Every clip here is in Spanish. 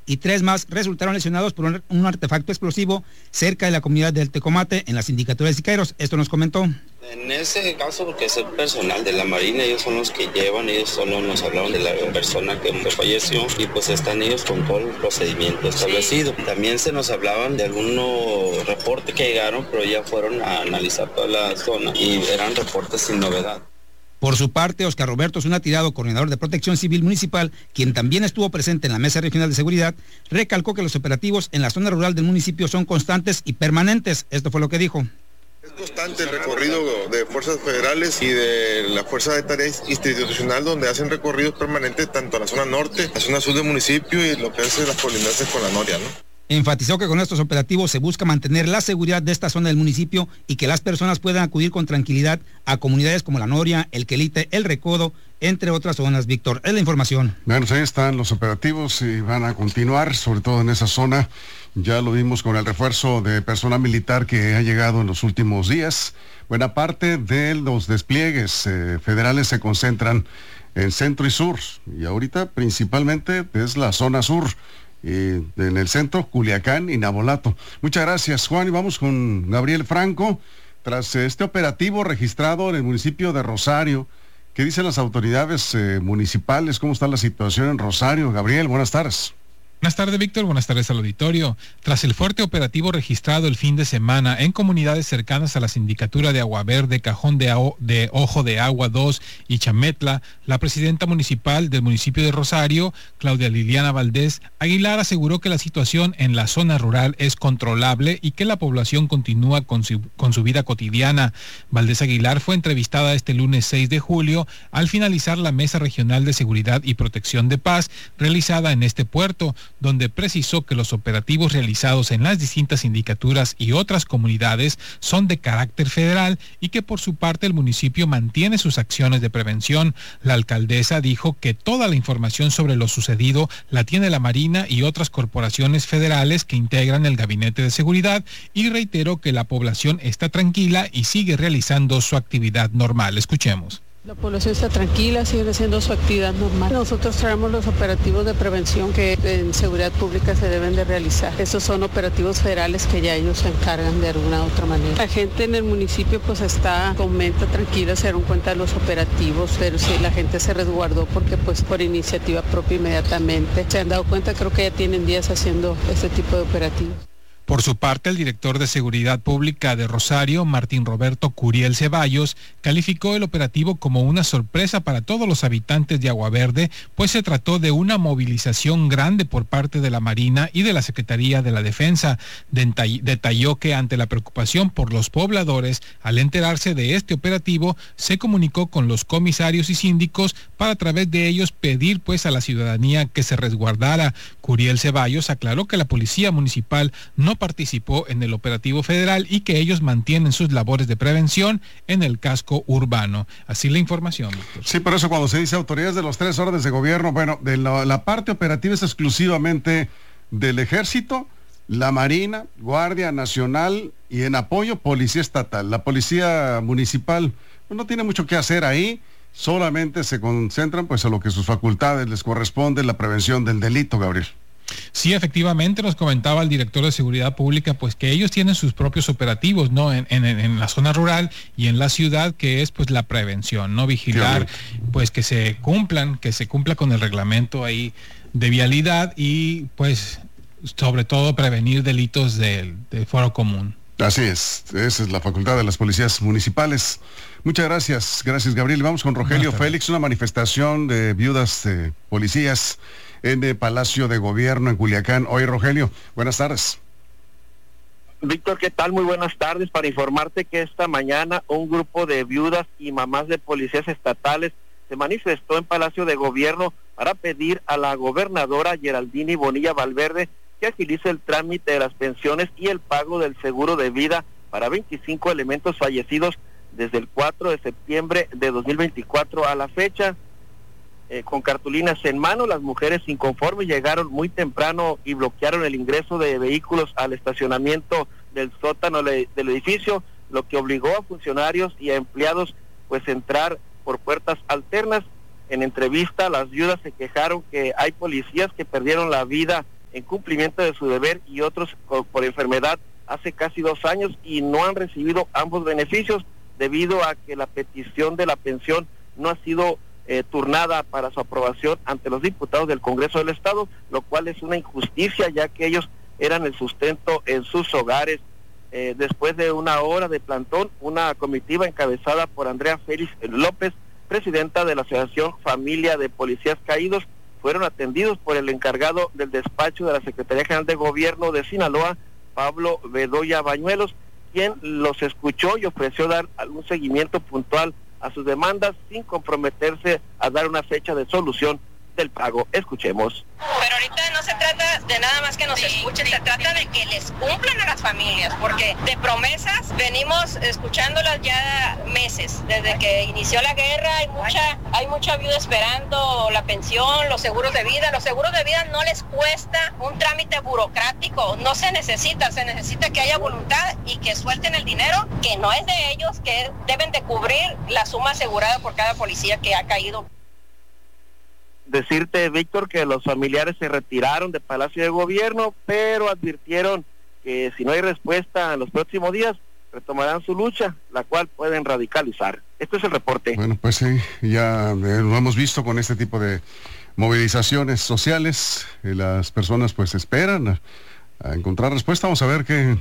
y 3 más resultaron lesionados por un artefacto explosivo cerca de la comunidad del Tecomate, en la sindicatura de Siqueiros. Esto nos comentó. En ese caso, porque es el personal de la Marina, ellos son los que llevan, ellos solo nos hablaron de la persona que falleció y pues están ellos con todo el procedimiento establecido. También se nos hablaban de algunos reportes que llegaron, pero ya fueron a analizar toda la zona y eran reportes sin novedad. Por su parte, Oscar Roberto Zuna Tirado, coordinador de Protección Civil Municipal, quien también estuvo presente en la Mesa Regional de Seguridad, recalcó que los operativos en la zona rural del municipio son constantes y permanentes. Esto fue lo que dijo. Es constante el recorrido de fuerzas federales y de la Fuerza de Tareas Institucional, donde hacen recorridos permanentes tanto a la zona norte, la zona sur del municipio y lo que es las colindancias con la Noria, ¿no? Enfatizó que con estos operativos se busca mantener la seguridad de esta zona del municipio y que las personas puedan acudir con tranquilidad a comunidades como La Noria, El Quelite, El Recodo, entre otras zonas. Víctor, es la información. Bueno, pues ahí están los operativos y van a continuar, sobre todo en esa zona. Ya lo vimos con el refuerzo de personal militar que ha llegado en los últimos días. Buena parte de los despliegues federales se concentran en centro y sur, y ahorita principalmente es la zona sur. En el centro, Culiacán y Navolato. Muchas gracias, Juan, y vamos con Gabriel Franco. Tras este operativo registrado en el municipio de Rosario, ¿qué dicen las autoridades municipales? ¿Cómo está la situación en Rosario? Gabriel, buenas tardes. Buenas tardes, Víctor. Buenas tardes al auditorio. Tras el fuerte operativo registrado el fin de semana en comunidades cercanas a la sindicatura de Agua Verde, Cajón de Ojo de Agua 2 y Chametla, la presidenta municipal del municipio de Rosario, Claudia Liliana Valdés Aguilar, aseguró que la situación en la zona rural es controlable y que la población continúa con su vida cotidiana. Valdés Aguilar fue entrevistada este lunes 6 de julio al finalizar la Mesa Regional de Seguridad y Protección de Paz realizada en este puerto, donde precisó que los operativos realizados en las distintas sindicaturas y otras comunidades son de carácter federal y que por su parte el municipio mantiene sus acciones de prevención. La alcaldesa dijo que toda la información sobre lo sucedido la tiene la Marina y otras corporaciones federales que integran el Gabinete de Seguridad, y reiteró que la población está tranquila y sigue realizando su actividad normal. Escuchemos. La población está tranquila, sigue haciendo su actividad normal. Nosotros traemos los operativos de prevención que en seguridad pública se deben de realizar. Estos son operativos federales que ya ellos se encargan de alguna otra manera. La gente en el municipio pues comenta tranquila, se dieron cuenta de los operativos, pero sí, la gente se resguardó porque pues por iniciativa propia inmediatamente se han dado cuenta, creo que ya tienen días haciendo este tipo de operativos. Por su parte, el director de Seguridad Pública de Rosario, Martín Roberto Curiel Ceballos, calificó el operativo como una sorpresa para todos los habitantes de Agua Verde, pues se trató de una movilización grande por parte de la Marina y de la Secretaría de la Defensa. Detalló que ante la preocupación por los pobladores, al enterarse de este operativo, se comunicó con los comisarios y síndicos para a través de ellos pedir pues a la ciudadanía que se resguardara. Curiel Ceballos aclaró que la Policía Municipal no participó en el operativo federal y que ellos mantienen sus labores de prevención en el casco urbano. Así la información, Víctor. Sí, por eso cuando se dice autoridades de los 3 órdenes de gobierno, bueno, de la parte operativa es exclusivamente del Ejército, la Marina, Guardia Nacional y en apoyo Policía Estatal. La Policía Municipal no tiene mucho que hacer ahí, solamente se concentran pues a lo que sus facultades les corresponde, la prevención del delito, Gabriel. Sí, efectivamente, nos comentaba el director de Seguridad Pública, pues que ellos tienen sus propios operativos, ¿no? En la zona rural y en la ciudad, que es pues la prevención, ¿no? Vigilar, pues que se cumpla con el reglamento ahí de vialidad y pues sobre todo prevenir delitos del foro común. Así es, esa es la facultad de las policías municipales. Muchas gracias, Gabriel. Vamos con Rogelio Félix, una manifestación de viudas de policías en el Palacio de Gobierno en Culiacán. Hoy, Rogelio, buenas tardes. Víctor, ¿qué tal? Muy buenas tardes. Para informarte que esta mañana un grupo de viudas y mamás de policías estatales se manifestó en Palacio de Gobierno para pedir a la gobernadora Geraldine Bonilla Valverde que agilice el trámite de las pensiones y el pago del seguro de vida para 25 elementos fallecidos desde el 4 de septiembre de 2024 a la fecha. Con cartulinas en mano, las mujeres inconformes llegaron muy temprano y bloquearon el ingreso de vehículos al estacionamiento del sótano del edificio, lo que obligó a funcionarios y a empleados pues entrar por puertas alternas. En entrevista, las viudas se quejaron que hay policías que perdieron la vida en cumplimiento de su deber y otros por enfermedad hace casi 2 años y no han recibido ambos beneficios debido a que la petición de la pensión no ha sido turnada para su aprobación ante los diputados del Congreso del Estado, lo cual es una injusticia ya que ellos eran el sustento en sus hogares. Después de 1 hora de plantón, una comitiva encabezada por Andrea Félix López, presidenta de la Asociación Familia de Policías Caídos, fueron atendidos por el encargado del despacho de la Secretaría General de Gobierno de Sinaloa, Pablo Bedoya Bañuelos, quien los escuchó y ofreció dar algún seguimiento puntual a sus demandas sin comprometerse a dar una fecha de solución del pago. Escuchemos. Pero ahorita no se trata de nada más que nos escuchen, se trata de que les cumplan a las familias, porque de promesas venimos escuchándolas ya meses. Desde que inició la guerra hay mucha viuda esperando la pensión, los seguros de vida. Los seguros de vida no les cuesta un trámite burocrático, no se necesita que haya voluntad y que suelten el dinero, que no es de ellos, que deben de cubrir la suma asegurada por cada policía que ha caído. Decirte, Víctor, que los familiares se retiraron del Palacio de Gobierno, pero advirtieron que si no hay respuesta en los próximos días, retomarán su lucha, la cual pueden radicalizar. Este es el reporte. Bueno, pues sí, ya lo hemos visto con este tipo de movilizaciones sociales. Las personas pues esperan a encontrar respuesta. Vamos a ver qué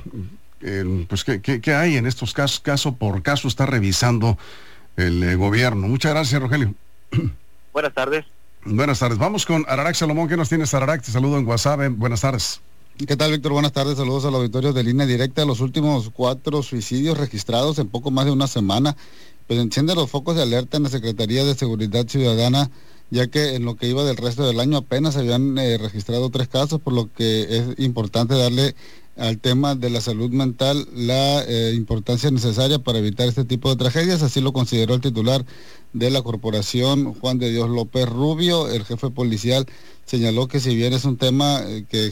hay en estos casos. Caso por caso está revisando el gobierno. Muchas gracias, Rogelio. Buenas tardes. Buenas tardes. Vamos con Ararac Salomón. ¿Qué nos tienes, Ararac? Te saludo en WhatsApp. Buenas tardes. ¿Qué tal, Víctor? Buenas tardes. Saludos al auditorio de Línea Directa. Los últimos 4 suicidios registrados en poco más de una semana, pues enciende los focos de alerta en la Secretaría de Seguridad Ciudadana, ya que en lo que iba del resto del año apenas se habían registrado 3 casos, por lo que es importante darle al tema de la salud mental la importancia necesaria para evitar este tipo de tragedias. Así lo consideró el titular de la corporación, Juan de Dios López Rubio. El jefe policial señaló que si bien es un tema que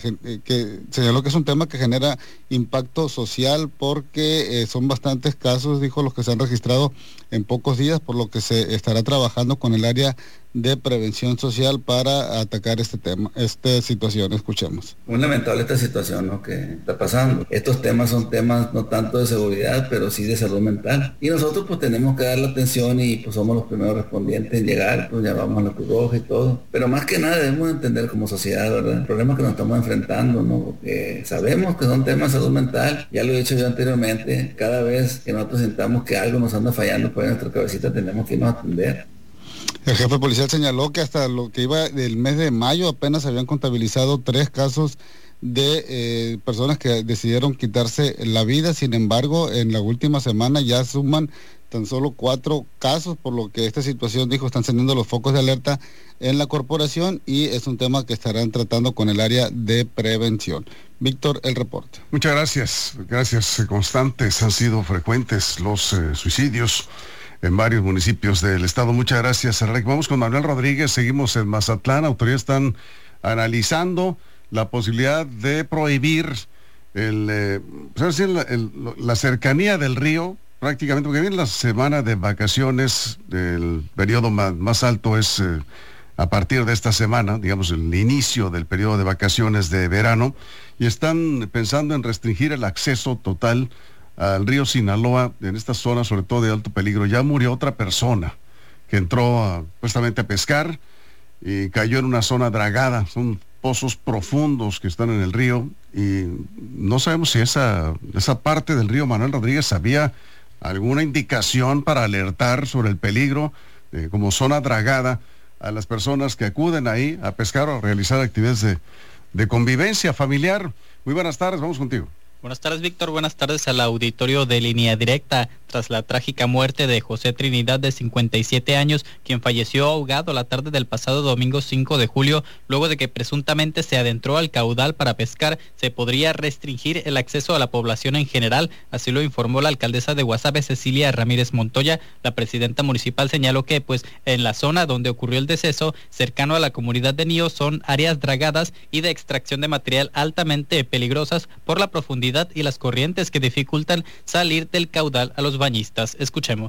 genera impacto social, porque son bastantes casos, dijo, los que se han registrado en pocos días, por lo que se estará trabajando con el área de prevención social para atacar esta situación. Escuchemos. Muy lamentable esta situación, ¿no?, que está pasando. Estos temas son temas no tanto de seguridad, pero sí de salud mental. Y nosotros pues tenemos que dar la atención y pues somos los primeros respondientes en llegar, pues llamamos a la Cruz Roja y todo. Pero más que nada debemos entender como sociedad, ¿verdad?, el problema que nos estamos enfrentando, ¿no?, porque sabemos que son temas de salud mental. Ya lo he dicho yo anteriormente, cada vez que nosotros sintamos que algo nos anda fallando por nuestra cabecita, tenemos que irnos a atender. El jefe policial señaló que hasta lo que iba del mes de mayo apenas habían contabilizado 3 casos de personas que decidieron quitarse la vida. Sin embargo, en la última semana ya suman tan solo 4 casos, por lo que esta situación, dijo, están encendiendo los focos de alerta en la corporación y es un tema que estarán tratando con el área de prevención. Víctor, el reporte. Muchas gracias. Gracias. Constantes han sido frecuentes los suicidios en varios municipios del estado. Muchas gracias, Ararac. Vamos con Manuel Rodríguez. Seguimos en Mazatlán. Autoridades están analizando la posibilidad de prohibir la cercanía del río, prácticamente, porque viene la semana de vacaciones. El periodo más alto es a partir de esta semana, digamos, el inicio del periodo de vacaciones de verano, y están pensando en restringir el acceso total al río Sinaloa en esta zona, sobre todo de alto peligro. Ya murió otra persona que entró supuestamente a pescar y cayó en una zona dragada. Son pozos profundos que están en el río y no sabemos si esa parte del río, Manuel Rodríguez, había alguna indicación para alertar sobre el peligro como zona dragada a las personas que acuden ahí a pescar o a realizar actividades de convivencia familiar. Muy buenas tardes, vamos contigo. Buenas tardes, Víctor. Buenas tardes al auditorio de Línea Directa. Tras la trágica muerte de José Trinidad, de 57 años, quien falleció ahogado la tarde del pasado domingo 5 de julio, luego de que presuntamente se adentró al caudal para pescar, se podría restringir el acceso a la población en general. Así lo informó la alcaldesa de Guasave, Cecilia Ramírez Montoya. La presidenta municipal señaló que en la zona donde ocurrió el deceso, cercano a la comunidad de Nío, son áreas dragadas y de extracción de material altamente peligrosas por la profundidad y las corrientes que dificultan salir del caudal a los bañistas. Escuchemos.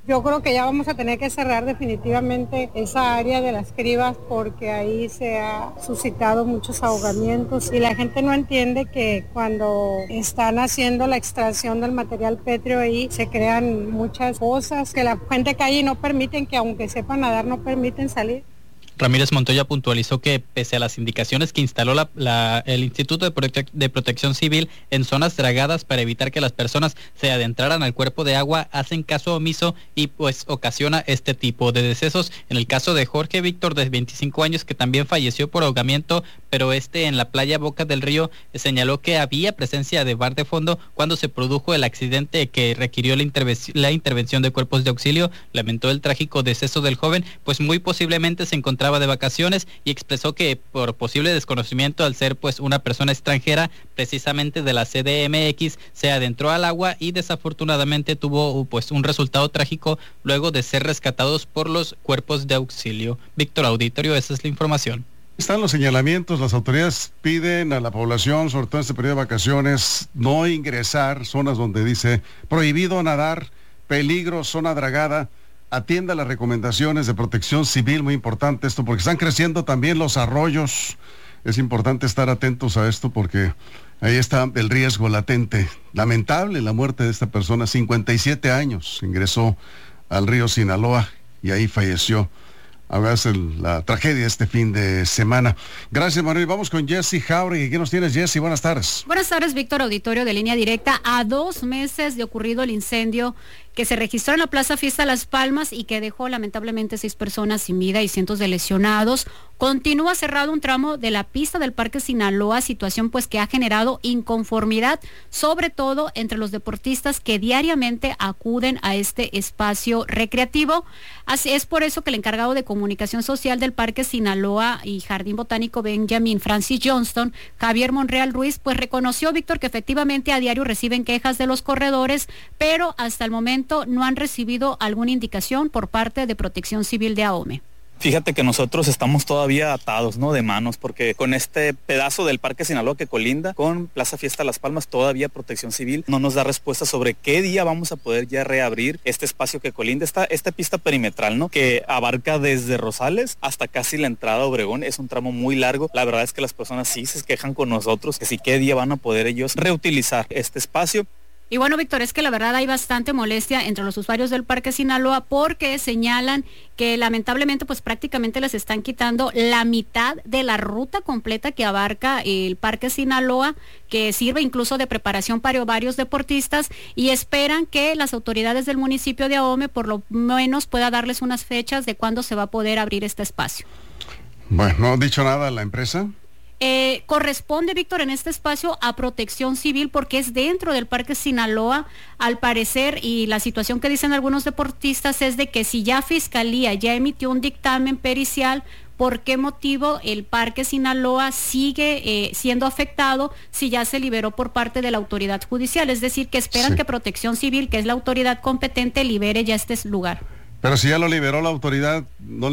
Yo creo que ya vamos a tener que cerrar definitivamente esa área de las cribas porque ahí se ha suscitado muchos ahogamientos y la gente no entiende que cuando están haciendo la extracción del material pétreo ahí se crean muchas cosas que la gente que hay no permiten, que aunque sepan nadar no permiten salir. Ramírez Montoya puntualizó que pese a las indicaciones que instaló el Instituto de Protección Civil en zonas dragadas para evitar que las personas se adentraran al cuerpo de agua, hacen caso omiso y pues ocasiona este tipo de decesos. En el caso de Jorge Víctor, de 25 años, que también falleció por ahogamiento, pero en la playa Boca del Río, señaló que había presencia de bar de fondo cuando se produjo el accidente que requirió la intervención de cuerpos de auxilio. Lamentó el trágico deceso del joven, pues muy posiblemente se encontraba de vacaciones y expresó que por posible desconocimiento, al ser pues una persona extranjera precisamente de la CDMX, se adentró al agua y desafortunadamente tuvo pues un resultado trágico luego de ser rescatados por los cuerpos de auxilio. Víctor Auditorio, esa es la información. Están los señalamientos, las autoridades piden a la población, sobre todo en este periodo de vacaciones, no ingresar zonas donde dice prohibido nadar, peligro, zona dragada. Atienda las recomendaciones de Protección Civil, muy importante esto, porque están creciendo también los arroyos. Es importante estar atentos a esto porque ahí está el riesgo latente. Lamentable la muerte de esta persona, 57 años, ingresó al río Sinaloa y ahí falleció. Ahora es la tragedia este fin de semana. Gracias, Manuel. Vamos con Jessy Jauregui. ¿Qué nos tienes, Jessy? Buenas tardes. Buenas tardes, Víctor, auditorio de Línea Directa. A 2 meses de ocurrido el incendio que se registró en la Plaza Fiesta Las Palmas y que dejó lamentablemente 6 personas sin vida y cientos de lesionados, continúa cerrado un tramo de la pista del Parque Sinaloa, situación pues que ha generado inconformidad, sobre todo entre los deportistas que diariamente acuden a este espacio recreativo. Así es por eso que el encargado de comunicación social del Parque Sinaloa y Jardín Botánico Benjamin Francis Johnston, Javier Monreal Ruiz, pues reconoció, Víctor, que efectivamente a diario reciben quejas de los corredores, pero hasta el momento no han recibido alguna indicación por parte de Protección Civil de AOME. Fíjate que nosotros estamos todavía atados, ¿no?, de manos, porque con este pedazo del Parque Sinaloa que colinda con Plaza Fiesta Las Palmas, todavía Protección Civil no nos da respuesta sobre qué día vamos a poder ya reabrir este espacio que colinda, esta pista perimetral, ¿no?, que abarca desde Rosales hasta casi la entrada a Obregón. Es un tramo muy largo. La verdad es que las personas sí se quejan con nosotros, que sí, qué día van a poder ellos reutilizar este espacio. Y bueno, Víctor, es que la verdad hay bastante molestia entre los usuarios del Parque Sinaloa porque señalan que lamentablemente pues prácticamente les están quitando la mitad de la ruta completa que abarca el Parque Sinaloa, que sirve incluso de preparación para varios deportistas, y esperan que las autoridades del municipio de AOME por lo menos pueda darles unas fechas de cuándo se va a poder abrir este espacio. Bueno, ¿no ha dicho nada la empresa? Corresponde, Víctor, en este espacio a Protección Civil porque es dentro del Parque Sinaloa, al parecer, y la situación que dicen algunos deportistas es de que si ya Fiscalía ya emitió un dictamen pericial, ¿por qué motivo el Parque Sinaloa sigue siendo afectado si ya se liberó por parte de la autoridad judicial? Es decir, que esperan que Protección Civil, que es la autoridad competente, libere ya este lugar. Pero si ya lo liberó la autoridad, no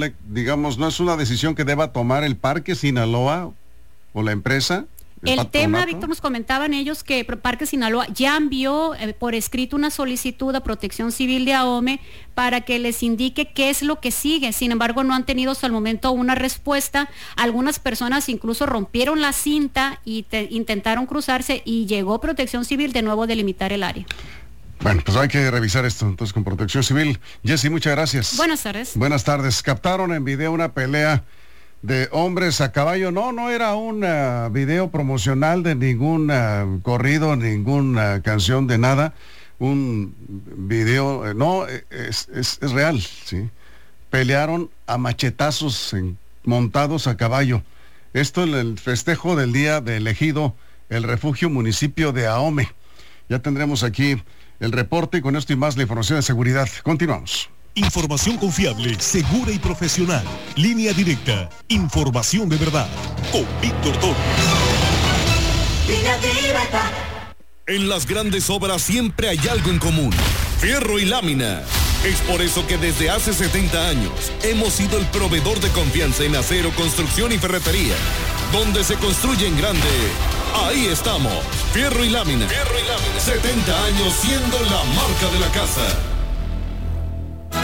es una decisión que deba tomar el Parque Sinaloa o la empresa. El tema, Víctor, nos comentaban ellos que Parque Sinaloa ya envió por escrito una solicitud a Protección Civil de AOME para que les indique qué es lo que sigue. Sin embargo, no han tenido hasta el momento una respuesta. Algunas personas incluso rompieron la cinta y intentaron cruzarse y llegó Protección Civil de nuevo a delimitar el área. Bueno, pues hay que revisar esto entonces con Protección Civil. Jessy, muchas gracias. Buenas tardes. Buenas tardes. Captaron en video una pelea de hombres a caballo. No era un video promocional de ningún corrido, ninguna canción de nada. Un video, es real, ¿sí? Pelearon a machetazos montados a caballo. Esto en el festejo del día de elegido el refugio municipio de AOME. Ya tendremos aquí el reporte y con esto y más la información de seguridad. Continuamos. Información confiable, segura y profesional. Línea Directa. Información de verdad. Con Víctor Torres. Línea Directa. En las grandes obras siempre hay algo en común. Fierro y lámina. Es por eso que desde hace 70 años hemos sido el proveedor de confianza en acero, construcción y ferretería. Donde se construye en grande, ahí estamos. Fierro y lámina. 70 años siendo la marca de la casa.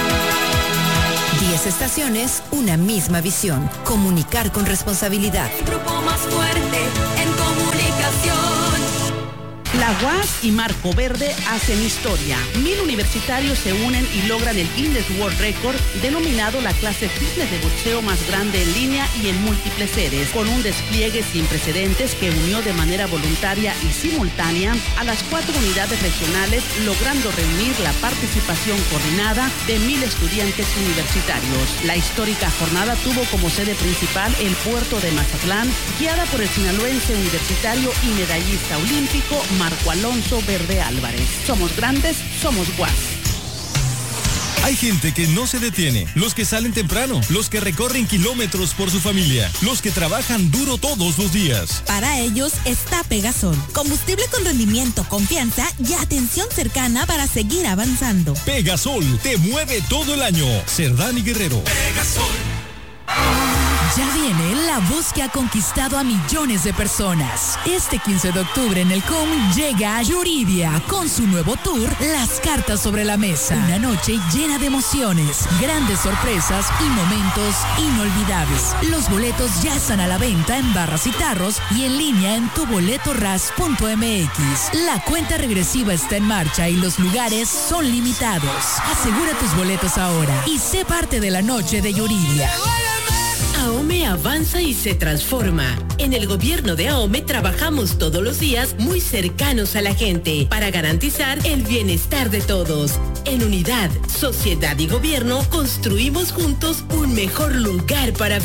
10 estaciones, una misma visión. Comunicar con responsabilidad. El grupo más fuerte en comunicación. La UAS y Marco Verde hacen historia. 1000 universitarios se unen y logran el Guinness World Record, denominado la clase fitness de boxeo más grande en línea y en múltiples sedes, con un despliegue sin precedentes que unió de manera voluntaria y simultánea a las 4 unidades regionales, logrando reunir la participación coordinada de 1000 estudiantes universitarios. La histórica jornada tuvo como sede principal el puerto de Mazatlán, guiada por el sinaloense universitario y medallista olímpico Marco Alonso Verde Álvarez. Somos grandes, somos UAS. Hay gente que no se detiene, los que salen temprano, los que recorren kilómetros por su familia, los que trabajan duro todos los días. Para ellos está Pegasol, combustible con rendimiento, confianza y atención cercana para seguir avanzando. Pegasol te mueve todo el año. Cerdán y Guerrero. Pegasol. Ya viene la voz que ha conquistado a millones de personas. Este 15 de octubre en el CUM llega a Yuridia con su nuevo tour Las Cartas sobre la Mesa. Una noche llena de emociones, grandes sorpresas y momentos inolvidables. Los boletos ya están a la venta en barras y tarros y en línea en tuboletoras.mx. La cuenta regresiva está en marcha y los lugares son limitados. Asegura tus boletos ahora y sé parte de la noche de Yuridia. AOME avanza y se transforma. En el gobierno de AOME trabajamos todos los días muy cercanos a la gente para garantizar el bienestar de todos. En unidad, sociedad y gobierno construimos juntos un mejor lugar para vivir.